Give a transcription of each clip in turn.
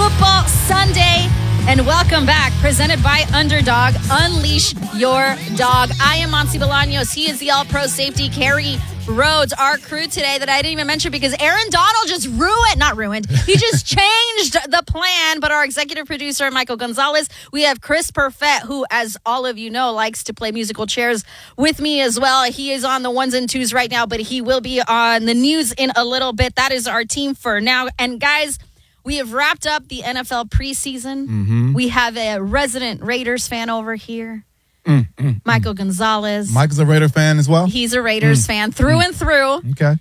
Football Sunday, and welcome back. Presented by Underdog. Unleash your dog. I am Monty Bolaños. He is the All-Pro safety, Kerry Rhodes. Our crew today that I didn't even mention because Aaron Donald just He just changed the plan. But our executive producer, Michael Gonzalez. We have Chris Perfett, who, as all of you know, likes to play musical chairs with me as well. He is on the ones and twos right now, but he will be on the news in a little bit. That is our team for now. And guys, we have wrapped up the NFL preseason. Mm-hmm. We have a resident Raiders fan over here. Michael Gonzalez. Michael's a Raider fan as well? He's a Raiders fan through and through. Okay.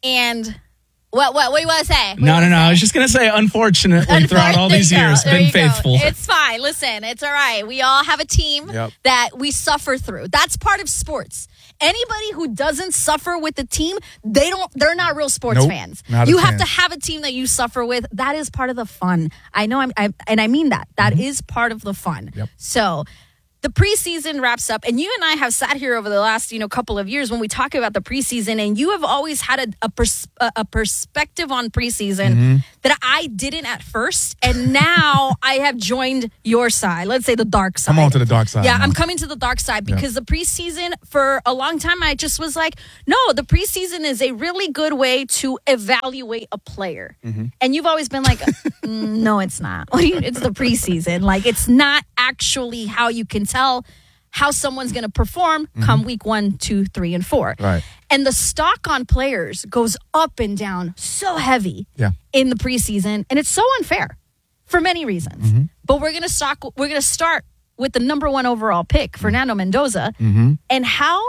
And what do you want to say? No. I was just going to say, unfortunately, throughout all these years, been faithful. It's fine. Listen, it's all right. We all have a team that we suffer through. That's part of sports. Anybody who doesn't suffer with the team, they're not real sports fans. You have to have a team that you suffer with. That is part of the fun. I know, and I mean that. That is part of the fun. Yep. So the preseason wraps up, and you and I have sat here over the last, couple of years when we talk about the preseason, and you have always had a perspective on preseason that I didn't at first, and now I have joined your side. Let's say the dark side. Come on to the dark side. Yeah, I'm coming to the dark side because the preseason, for a long time, I just was like, no, the preseason is a really good way to evaluate a player. And you've always been like, no, it's not. It's the preseason. Like, it's not actually how you can tell how someone's going to perform come week 1, 2, 3, and 4. Right. And the stock on players goes up and down so heavy in the preseason, and it's so unfair for many reasons. But we're going to start with the number 1 overall pick, Fernando Mendoza, and how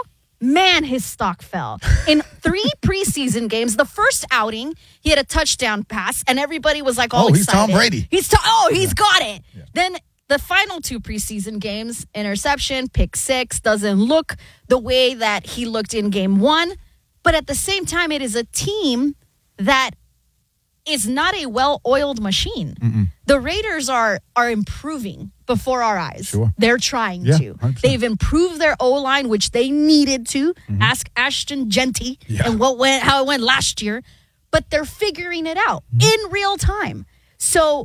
his stock fell. In 3 preseason games, the first outing, he had a touchdown pass, and everybody was like all excited. He's Tom Brady. He's got it. Yeah. Then the final 2 preseason games, interception, pick 6, doesn't look the way that he looked in game 1. But at the same time, it is a team that is not a well-oiled machine. The Raiders are improving before our eyes. Sure. They're trying to. 100%. They've improved their O-line, which they needed to. Ask Ashton Genty and how it went last year. But they're figuring it out in real time. So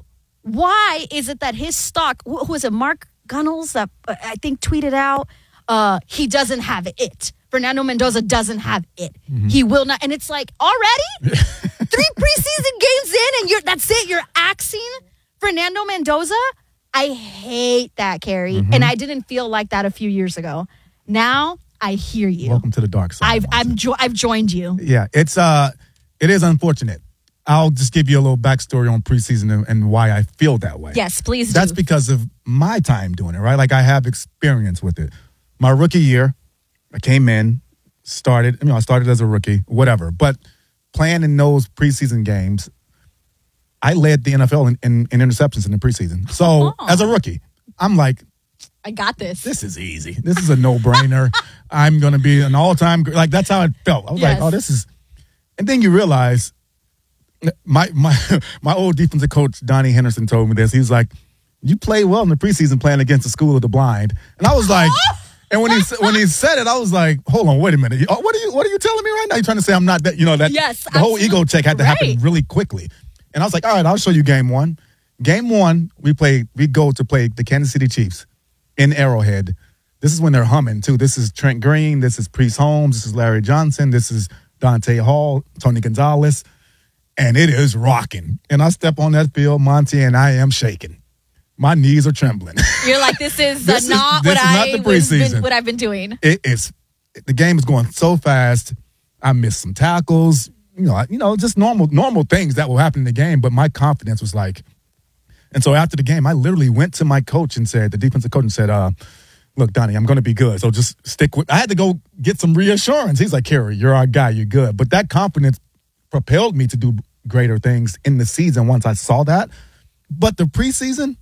why is it that his stock, who was it, Mark Gunnels, that I think tweeted out, he doesn't have it. Fernando Mendoza doesn't have it. He will not. And it's like, already? 3 preseason games in and that's it? You're axing Fernando Mendoza? I hate that, Kerry. And I didn't feel like that a few years ago. Now, I hear you. Welcome to the dark side. I've joined you. Yeah, it is unfortunate. I'll just give you a little backstory on preseason and why I feel that way. Yes, please do. That's because of my time doing it, right? Like, I have experience with it. My rookie year, I came in, I started as a rookie, whatever. But playing in those preseason games, I led the NFL in interceptions in the preseason. So, as a rookie, I'm like, I got this. This is easy. This is a no-brainer. I'm going to be an all-time, like, that's how it felt. I was like, oh, this is, and then you realize, my old defensive coach, Donnie Henderson, told me this. He was like, you play well in the preseason playing against the School of the Blind. And I was like, and when he said it, I was like, hold on, wait a minute. What are you telling me right now? You're trying to say I'm not that, that yes, the whole ego check had to happen really quickly. And I was like, all right, I'll show you game 1. Game 1, we go to play the Kansas City Chiefs in Arrowhead. This is when they're humming too. This is Trent Green, this is Priest Holmes, this is Larry Johnson, this is Dante Hall, Tony Gonzalez. And it is rocking. And I step on that field, Monty, and I am shaking. My knees are trembling. You're like, this is not what I've been doing. The game is going so fast. I missed some tackles. Just normal things that will happen in the game. But my confidence was like, and so after the game, I literally went to my coach and said, the defensive coach, and said, look, Donnie, I'm going to be good. So just stick with. I had to go get some reassurance. He's like, Kerry, you're our guy. You're good. But that confidence propelled me to do greater things in the season once I saw that. But the preseason,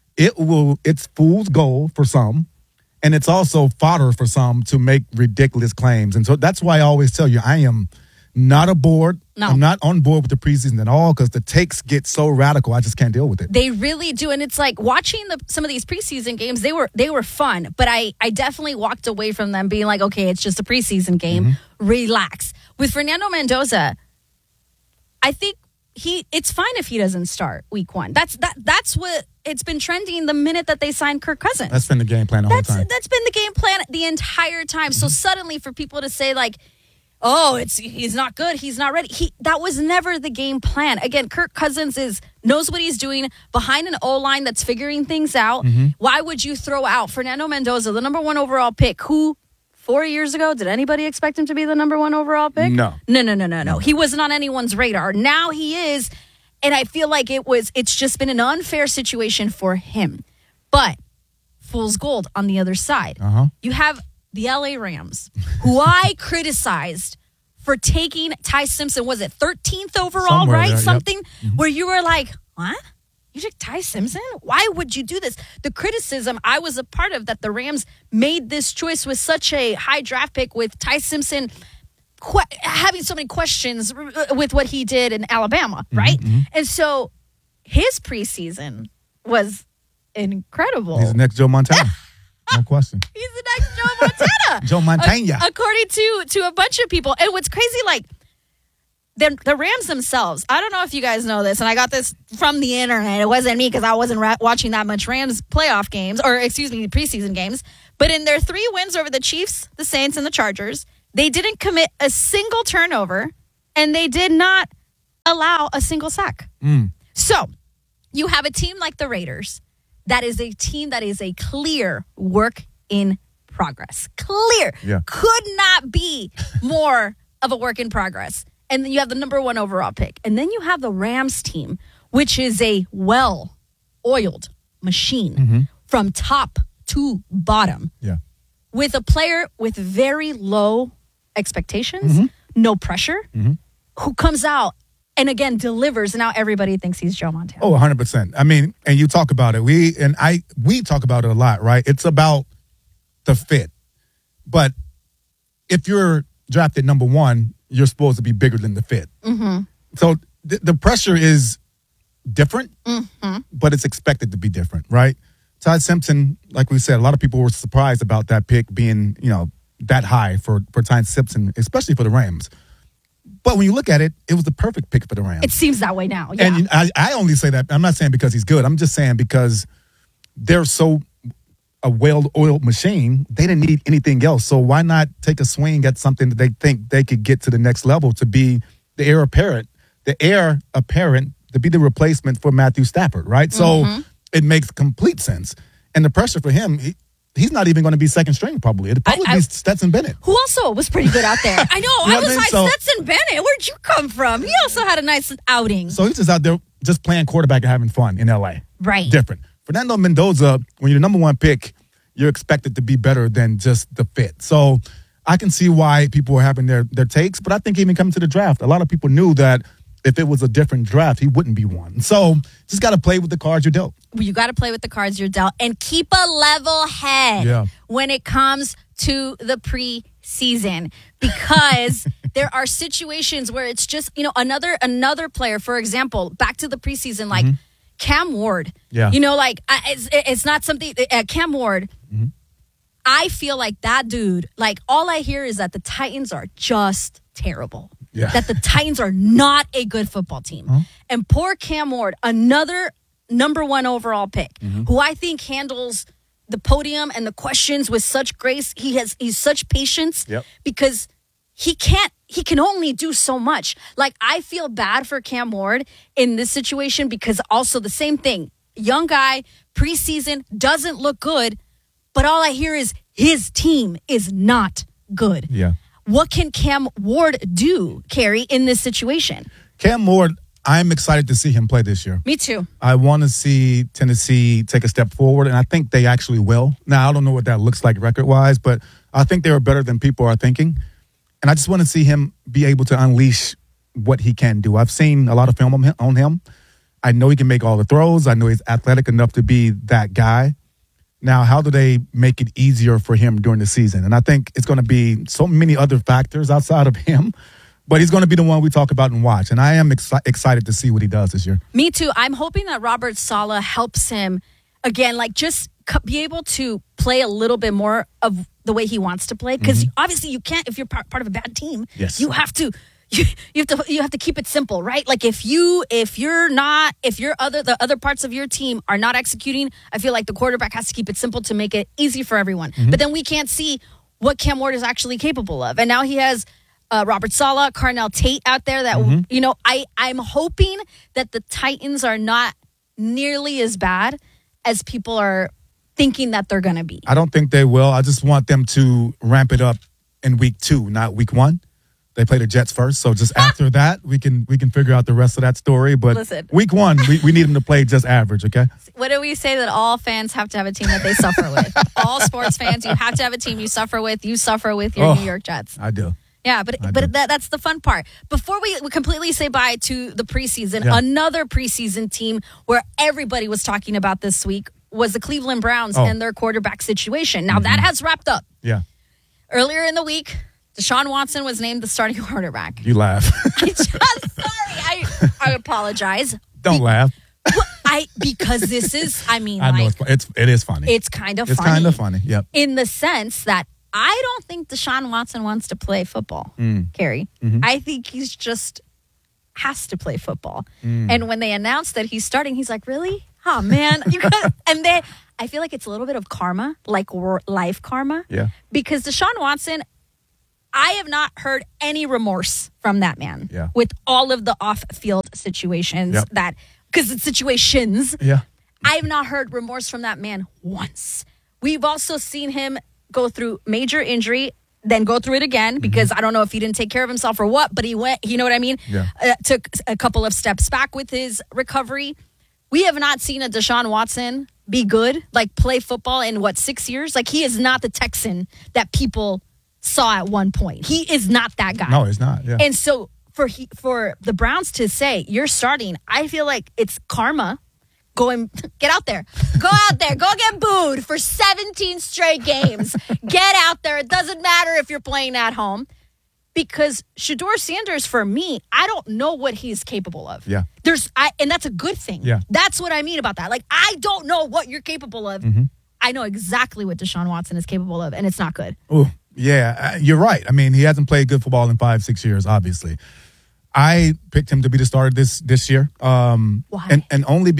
it's fool's gold for some, and it's also fodder for some to make ridiculous claims. And so that's why I always tell you, I am not aboard. No. I'm not on board with the preseason at all because the takes get so radical. I just can't deal with it. They really do. And it's like watching some of these preseason games, they were fun, but I definitely walked away from them being like, okay, it's just a preseason game. Relax. With Fernando Mendoza, I think it's fine if he doesn't start week 1. That's what it's been trending the minute that they signed Kirk Cousins. That's been the game plan the whole time. That's been the game plan the entire time. So suddenly for people to say like, oh, he's not good, he's not ready. That was never the game plan. Again, Kirk Cousins knows what he's doing behind an O-line that's figuring things out. Why would you throw out Fernando Mendoza, the number 1 overall pick, who 4 years ago, did anybody expect him to be the number 1 overall pick? No. He wasn't on anyone's radar. Now he is, and I feel like it's just been an unfair situation for him. But fool's gold on the other side. You have the LA Rams, who I criticized for taking Ty Simpson, was it 13th overall, somewhere right? there, Something where you were like, what? You took Ty Simpson? Why would you do this? The criticism I was a part of that the Rams made this choice with such a high draft pick with Ty Simpson having so many questions with what he did in Alabama, right? And so his preseason was incredible. He's the next Joe Montana. No question. He's the next Joe Montana. Joe Montana. According to a bunch of people. And what's crazy, like, the Rams themselves, I don't know if you guys know this, and I got this from the internet. It wasn't me because I wasn't watching that much Rams playoff games, or preseason games. But in their 3 wins over the Chiefs, the Saints, and the Chargers, they didn't commit a single turnover, and they did not allow a single sack. So you have a team like the Raiders that is a team that is a clear work in progress. Clear. Yeah. Could not be more of a work in progress. And then you have the number 1 overall pick. And then you have the Rams team, which is a well-oiled machine from top to bottom. Yeah. With a player with very low expectations, no pressure, who comes out and, again, delivers. And now everybody thinks he's Joe Montana. Oh, 100%. I mean, and you talk about it. We talk about it a lot, right? It's about the fit. But if you're drafted number 1, you're supposed to be bigger than the fit. So the pressure is different, but it's expected to be different, right? Ty Simpson, like we said, a lot of people were surprised about that pick being, that high for Ty Simpson, especially for the Rams. But when you look at it, it was the perfect pick for the Rams. It seems that way now. Yeah. And I only say that, I'm not saying because he's good. I'm just saying because they're so a well-oiled machine, they didn't need anything else. So why not take a swing at something that they think they could get to the next level to be the heir apparent to be the replacement for Matthew Stafford, right? So it makes complete sense. And the pressure for him, he's not even going to be second string probably. It'll probably be Stetson Bennett. Who also was pretty good out there. I know. You know I was like, so, Stetson Bennett, where'd you come from? He also had a nice outing. So he's just out there just playing quarterback and having fun in L.A. Right. Different. Fernando Mendoza, when you're the number 1 pick, you're expected to be better than just the fit. So I can see why people are having their takes, but I think even coming to the draft, a lot of people knew that if it was a different draft, he wouldn't be one. So just got to play with the cards you're dealt. You got to play with the cards you're dealt and keep a level head when it comes to the preseason, because there are situations where it's just, another player, for example, back to the preseason, like Cam Ward. Yeah. It's not something, Cam Ward, I feel like that dude, like all I hear is that the Titans are just terrible. Yeah. That the Titans are not a good football team. And poor Cam Ward, another number 1 overall pick, who I think handles the podium and the questions with such grace. He's such patience because he can only do so much. Like, I feel bad for Cam Ward in this situation because also the same thing. Young guy, preseason, doesn't look good, but all I hear is his team is not good. Yeah. What can Cam Ward do, Carrie, in this situation? Cam Ward, I'm excited to see him play this year. Me too. I want to see Tennessee take a step forward, and I think they actually will. Now, I don't know what that looks like record-wise, but I think they are better than people are thinking. And I just want to see him be able to unleash what he can do. I've seen a lot of film on him. I know he can make all the throws. I know he's athletic enough to be that guy. Now, how do they make it easier for him during the season? And I think it's going to be so many other factors outside of him, but he's going to be the one we talk about and watch. And I am excited to see what he does this year. Me too. I'm hoping that Robert Saleh helps him, again, like just be able to play a little bit more of the way he wants to play. Because obviously you can't, if you're part of a bad team, yes, you have to you have to keep it simple, right? Like if the other parts of your team are not executing, I feel like the quarterback has to keep it simple to make it easy for everyone. But then we can't see what Cam Ward is actually capable of. And now he has Robert Saleh, Carnell Tate out there that, I'm hoping that the Titans are not nearly as bad as people are thinking that they're going to be. I don't think they will. I just want them to ramp it up in week 2, not week 1. They play the Jets first, so just after that, we can figure out the rest of that story. But listen, week 1, we need them to play just average, okay? What do we say that all fans have to have a team that they suffer with? All sports fans, you have to have a team you suffer with. You suffer with your New York Jets. I do. Yeah, but that's the fun part. Before we completely say bye to the preseason, another preseason team where everybody was talking about this week was the Cleveland Browns and their quarterback situation. Now, that has wrapped up. Yeah. Earlier in the week, Deshaun Watson was named the starting quarterback. You laugh. I apologize. Don't laugh. Because this is, I know it is funny. It's kind of funny. It's kind of funny, yep. In the sense that I don't think Deshaun Watson wants to play football, Carrie. I think he's just has to play football. And when they announced that he's starting, he's like, really? Oh, man. And then I feel like it's a little bit of karma, like life karma. Yeah. Because Deshaun Watson, I have not heard any remorse from that man with all of the off-field situations because it's situations. Yeah. I have not heard remorse from that man once. We've also seen him go through major injury, then go through it again because I don't know if he didn't take care of himself or what, but he went, you know what I mean? Yeah. Took a couple of steps back with his recovery. We have not seen a Deshaun Watson be good, like play football in 6 years? Like he is not the Texan that people saw at one point. He is not that guy. No, he's not. Yeah. And so for the Browns to say you're starting, I feel like it's karma. Get out there. Go out there. Go get booed for 17 straight games. Get out there. It doesn't matter if you're playing at home. Because Shedeur Sanders, for me, I don't know what he's capable of. Yeah. And that's a good thing. Yeah. That's what I mean about that. Like, I don't know what you're capable of. I know exactly what Deshaun Watson is capable of, and it's not good. Oh, yeah. You're right. I mean, he hasn't played good football in 5-6 years, obviously. I picked him to be the starter this year. Why? And only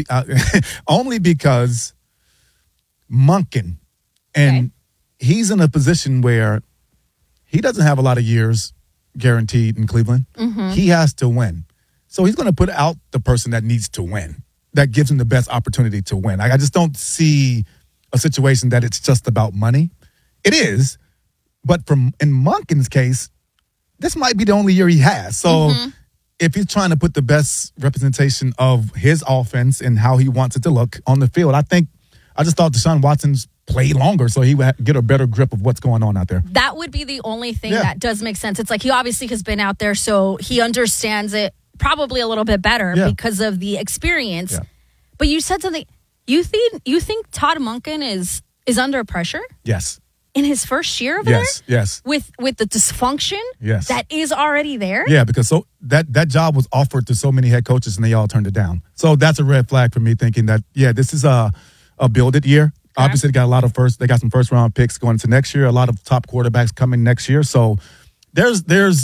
because Monken, and he's in a position where he doesn't have a lot of years guaranteed in Cleveland. He has to win. So he's going to put out the person that needs to win, that gives him the best opportunity to win. I just don't see a situation that it's just about money. It is, but in Monken's case, this might be the only year he has. So if he's trying to put the best representation of his offense and how he wants it to look on the field, I just thought Deshaun Watson's play longer so he would get a better grip of what's going on out there. That would be the only thing that does make sense. It's like he obviously has been out there, so he understands it probably a little bit better because of the experience. Yeah. But you said something. You think Todd Monken is under pressure? Yes. In his first year over there? Yes. With the dysfunction that is already there? Yeah, because so that job was offered to so many head coaches and they all turned it down. So that's a red flag for me thinking that, this is a build-it year. Okay. Obviously, they got some first-round picks going into next year, a lot of top quarterbacks coming next year. So there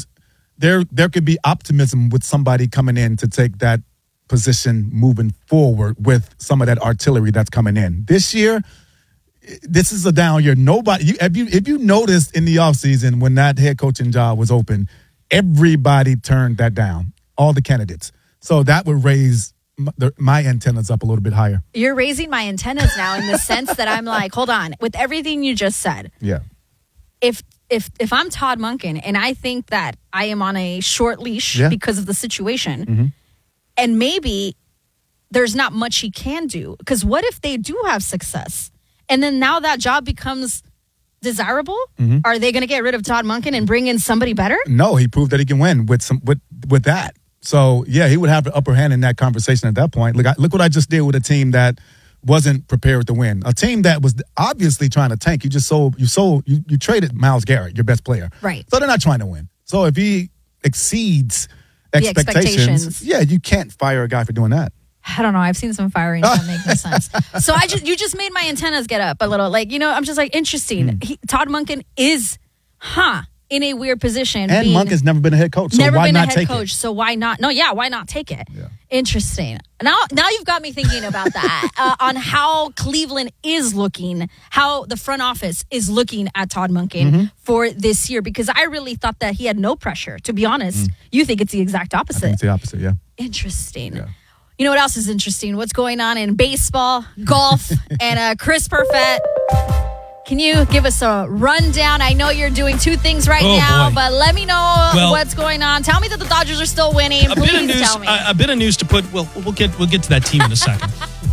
could be optimism with somebody coming in to take that position moving forward with some of that artillery that's coming in. This year, this is a down year. If you noticed in the offseason when that head coaching job was open, everybody turned that down, all the candidates. So that would raise my antennas up a little bit higher. You're raising my antennas now in the sense that I'm like, hold on, with everything you just said. Yeah. If I'm Todd Monken and I think that I am on a short leash because of the situation, and maybe there's not much he can do, because what if they do have success? And then now that job becomes desirable? Are they going to get rid of Todd Monken and bring in somebody better? No, he proved that he can win with that. So, he would have the upper hand in that conversation at that point. Look what I just did with a team that wasn't prepared to win. A team that was obviously trying to tank. You traded Myles Garrett, your best player. Right. So they're not trying to win. So if he exceeds expectations, you can't fire a guy for doing that. I don't know. I've seen some firing that make no sense. So you just made my antennas get up a little. I'm just like, interesting. Todd Monken is, in a weird position. And Monk has never been a head coach, so why not take it? So why not? No, yeah, why not take it? Yeah. Interesting. Now you've got me thinking about that on how Cleveland is looking, how the front office is looking at Todd Monken for this year, because I really thought that he had no pressure. To be honest, you think it's the exact opposite. I think it's the opposite, yeah. Interesting. Yeah. You know what else is interesting? What's going on in baseball, golf, and Chris Perfett. Can you give us a rundown? I know you're doing two things right now, but let me know what's going on. Tell me that the Dodgers are still winning. Please tell me. A bit of news to put. Well, we'll get to that team in a second.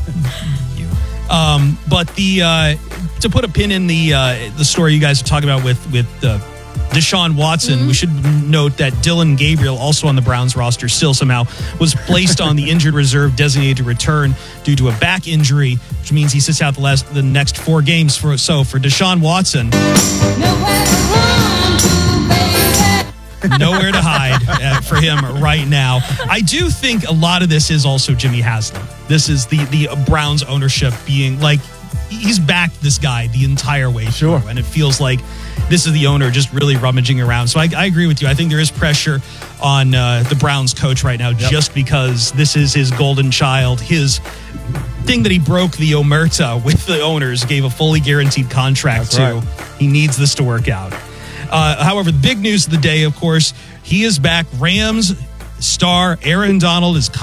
But to put a pin in the story you guys are talking about with Deshaun Watson, we should note that Dylan Gabriel, also on the Browns roster, still somehow was placed on the injured reserve designated to return due to a back injury, which means he sits out the next 4 games. For Deshaun Watson, nowhere to hide for him right now. I do think a lot of this is also Jimmy Haslam. This is the Browns ownership being like, he's backed this guy the entire way through, and it feels like this is the owner just really rummaging around. So I agree with you. I think there is pressure on the Browns coach right now, just because this is his golden child, his thing that he broke the omerta with the owners, gave a fully guaranteed contract to. Right. He needs this to work out. However, the big news of the day, of course, he is back. Rams star Aaron Donald is